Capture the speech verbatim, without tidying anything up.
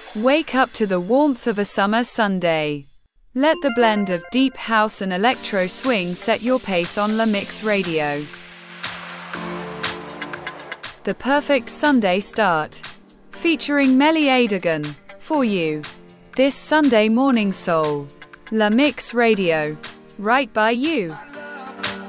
Wake up to the warmth of a summer Sunday. Let the blend of deep house and electro swing set your pace on La Mix Radio. The perfect Sunday start. Featuring Melly Adegan. For you. This Sunday morning soul. La Mix Radio. Right by you.